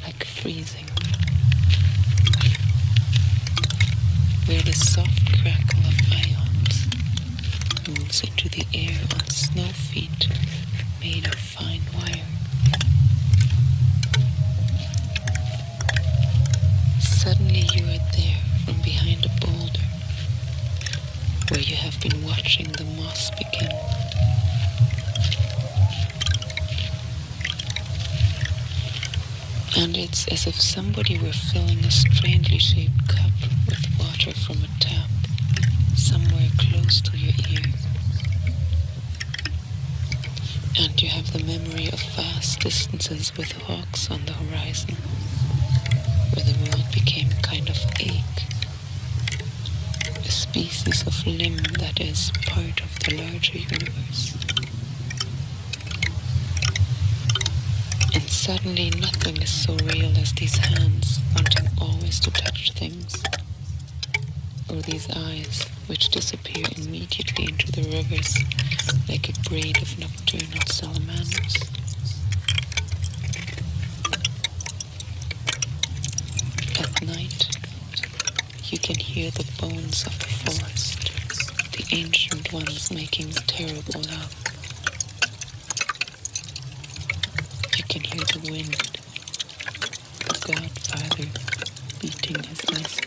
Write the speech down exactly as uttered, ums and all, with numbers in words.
like freezing, where the soft crackle of ions moves into the air on snow feet made of fine wire. Suddenly you are there from behind a boulder, where you have been watching the moss begin. And it's as if somebody were filling a strangely shaped cup with water from a tap somewhere close to your ear. And you have the memory of vast distances with hawks on the horizon, where the world became a kind of ache, a species of limb that is part of the larger universe. And suddenly nothing is so real as these hands wanting always to touch things, or these eyes which disappear immediately into the rivers like a braid of nocturnal salamanders. At night, you can hear the bones of the forest, the ancient ones making terrible love. You can hear the wind, the godfather beating his nest.